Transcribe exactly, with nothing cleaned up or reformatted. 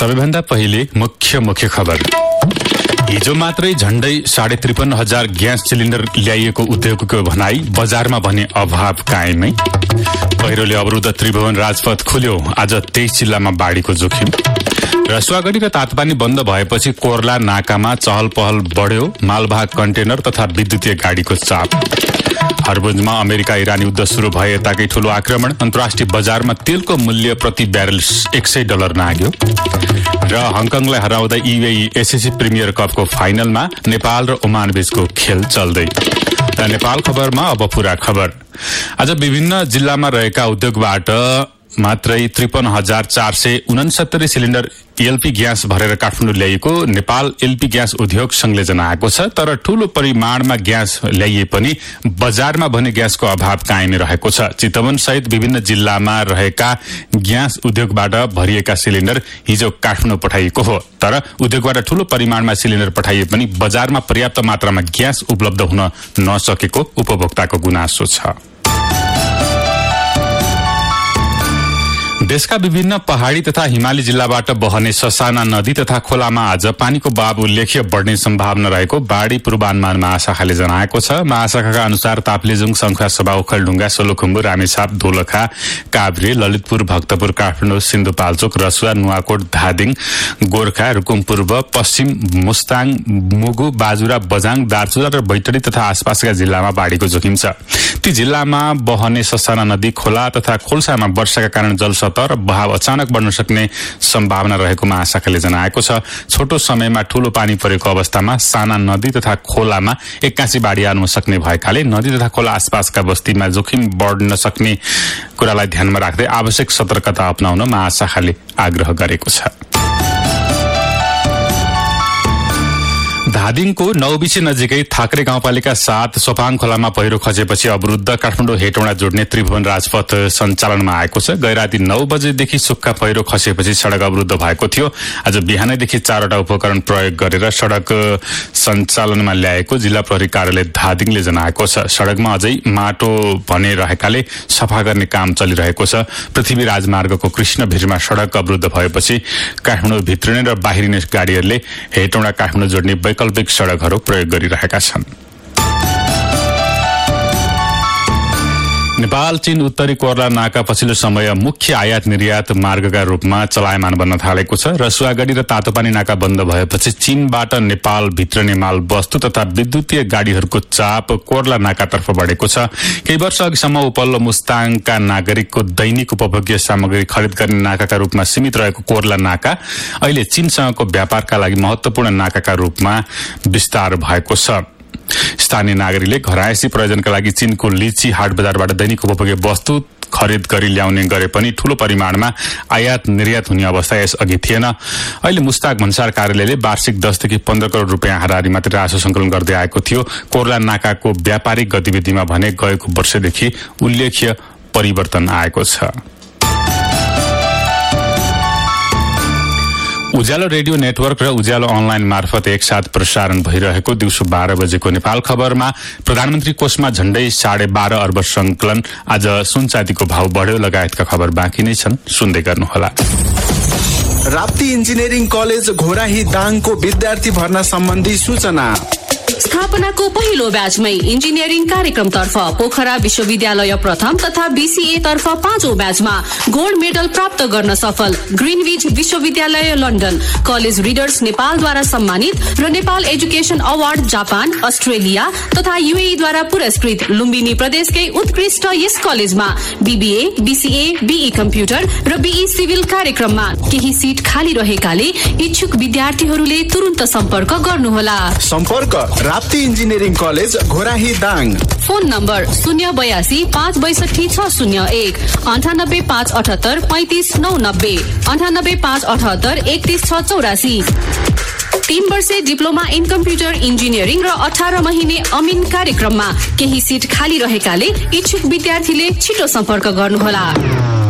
सबैभन्दा पहिले मुख्य मुख्य खबर। हिजो मात्रै झण्डै साढे त्रिपन्न हजार ग्यास सिलिन्डर ल्याइएको उद्योगको भनाई, बजारमा भने अभाव कायमै। पहिरोले अवरुद्ध त्रिभुवन राजपथ खुल्यो, आज तेइस जिल्लामा बाढीको जोखिम। रसुवागढी र तातोपानी बन्द भएपछि कोर्ला नाकामा चहल पहल बढ्यो, मालवाहक कन्टेनर तथा विद्युतीय गाडीको चाप। हरमुजमा अमेरिका इरान युद्ध शुरू भए यताकै ठूलो आक्रमण, अन्तर्राष्ट्रिय बजारमा तेलको मूल्य प्रति ब्यारेल एक सय डलर नाग्यो। र हङकङलाई हराउँदा युएई एसएससी प्रिमियर कपको फाइनलमा नेपाल र ओमान बीचको खेल चल्दै। र नेपाल खबरमा अब पूरा खबर। आज विभिन्न जिल्लामा रहेका उद्योगबाट मात्रै त्रिपन्न हजार चार सय उनसत्तरी सिलिन्डर एलपी ग्यास भरेर काठमाडौँ ल्याइएको नेपाल एलपी ग्यास उद्योग संघले जनाएको छ। तर ठूलो परिमाणमा ग्यास ल्याइए पनि बजारमा भने ग्यासको अभाव कायमै रहेको छ। चितवन सहित विभिन्न जिल्लामा रहेका ग्यास उद्योगबाट भरिएका सिलिन्डर हिजो काठमाडौँ पठाइएको हो। तर उद्योगबाट ठूलो परिमाणमा सिलिन्डर पठाइए पनि बजारमा पर्याप्त मात्रामा ग्यास उपलब्ध हुन नसकेको उपभोक्ताको गुनासो छ। देशका विभिन्न पहाड़ी तथा हिमाली जिल्लाबाट बहने ससाना नदी तथा खोलामा आज पानीको बहाव उल्लेख्य बढ्ने सम्भावना रहेको बाढ़ी पूर्वानुमान महाशाखाले जनाएको छ। महाशाखाका अनुसार ताप्लेजुङ, शंखुवासभा, ओखलढुङ्गा, सोलुखुम्बु, रामेछाप, दोलखा, काभ्रे, ललितपुर, भक्तपुर, काठमाडौँ, सिन्धुपाल्चोक, रसुवा, नुवाकोट, धादिङ, गोर्खा, रुकुम पूर्व, पश्चिम, मुस्ताङ, मुगु, बाजुरा, बजाङ, दार्चुला र बैतडी तथा आसपासका जिल्लामा बाढ़ीको जोखिम छ। ती जिल्लामा बहने ससाना नदी, खोला तथा खोल्सामा वर्षाका कारण जलस्तर र बहाव अचानक बढ्न सक्ने सम्भावना रहेको महाशाखाले जनाएको छ। छोटो समयमा ठूलो पानी परेको अवस्थामा साना नदी तथा खोलामा एक्कासी बाढ़ी आउन सक्ने भएकाले नदी तथा खोला आसपासका बस्तीमा जोखिम बढ्न सक्ने कुरालाई ध्यानमा राख्दै आवश्यक सतर्कता अपनाउन महाशाखाले आग्रह गरेको छ। धादिङको नौबिसे नजिकै थाक्रे गाउँपालिका सात सोपाङ खोलामा पहिरो खसेपछि अवरुद्ध काठमाडौँ हेटौँडा जोड्ने त्रिभुवन राजपथ सञ्चालनमा आएको छ। गैराती नौ बजेदेखि सुक्खा पहिरो खसेपछि सड़क अवरुद्ध भएको थियो। आज बिहानैदेखि चारवटा उपकरण प्रयोग गरेर सड़क सञ्चालनमा ल्याएको जिल्ला प्रहरी कार्यालय धादिङले जनाएको छ। सड़कमा अझै माटो भने रहेकाले सफा गर्ने काम चलिरहेको छ। पृथ्वी राजमार्गको कृष्ण भिरमा सड़क अवरुद्ध भएपछि काठमाडौँ भित्रिने र बाहिरिने गाड़ीहरूले हेटौँडा काठमाडौँ जोड्ने वैकल्पिक सड़कहरू प्रयोग गरिरहेका छन्। नेपाल चीन उत्तरी कोर्ला नाका पछिल्लो समय मुख्य आयात निर्यात मार्गका रूपमा चलायमान बन्न थालेको छ। रसुवागढी र तातोपानी नाका बन्द भएपछि चीनबाट नेपाल भित्रने माल वस्तु तथा विद्युतीय गाड़ीहरूको चाप कोर्ला नाकातर्फ बढेको छ। केही वर्ष अघिसम्म उपल्लो मुस्ताङका नागरिकको दैनिक उपभोग्य सामग्री खरिद गर्ने नाकाका रूपमा सीमित रहेको कोर्ला नाका अहिले चीनसँगको व्यापारका लागि महत्वपूर्ण नाकाका रूपमा विस्तार भएको छ। स्थानीय नागरिकले घरायसी प्रयोजनका लागि चीनको लिची हाट बजारबाट दैनिक उपभोग्य वस्तु खरिद गरी ल्याउने गरे पनि ठूलो परिमाणमा आयात निर्यात हुने अवस्था यस अघि थिएन। अहिले मुस्ताक भन्सार कार्यालयले वार्षिक दसदेखि पन्ध्र करोड़ रुपियाँ हाराहारी मात्र राजस्व संकलन गर्दै आएको थियो। कोर्ला नाकाको व्यापारिक गतिविधिमा भने गएको वर्षदेखि उल्लेख्य परिवर्तन आएको छ। उज्यालो रेडियो नेटवर्क र उज्यालो अनलाइन मार्फत एकसाथ प्रसारण भइरहेको दिउँसो बाह्र बजेको नेपाल खबरमा प्रधानमन्त्री कोषमा झण्डै साढे बाह्र अर्ब संकलन, आज सुन चाँदीको भाव बढ्यो लगायतका खबर बाँकी नै छन्, सुन्दै गर्नुहोला। राप्ती इन्जिनियरिङ कलेज घोराही दाङको विद्यार्थी भर्ना सम्बन्धी सूचना। स्थापनाको पहिलो ब्याचमै इन्जिनियरिङ कार्यक्रमतर्फ पोखरा विश्वविद्यालय प्रथम तथा बीसीए तर्फ पाँचौं ब्याचमा गोल्ड मेडल प्राप्त गर्न सफल ग्रिनविच विश्वविद्यालय लन्डन, कलेज रिडर्स नेपालद्वारा सम्मानित र Nepal education award Japan, Australia तथा युएई द्वारा पुरस्कृत लुम्बिनी प्रदेशकै उत्कृष्ट यस कलेजमा बीबीए, बीसीए, बीई कम्प्युटर र बीई सिभिल कार्यक्रममा केही सीट खाली रहेकाले इच्छुक विद्यार्थीहरूले तुरुन्त सम्पर्क गर्नुहोला। सम्पर्क Rapti engineering college Ghorahi Dang. Phone number शून्य बयासी पाँच बैसठी छ शून्य एक, अन्ठानब्बे पाँच अठहत्तर पैंतिस नौ नब्बे, अन्ठानब्बे पाँच अठहत्तर एकतीस छ चौरासी। तीन वर्षे डिप्लोमा इन कम्प्युटर इन्जिनियरिङ र अठार महिने अमिन कार्यक्रममा केही सीट खाली रहेकाले इच्छुक विद्यार्थीले छिटो सम्पर्क गर्नुहोला।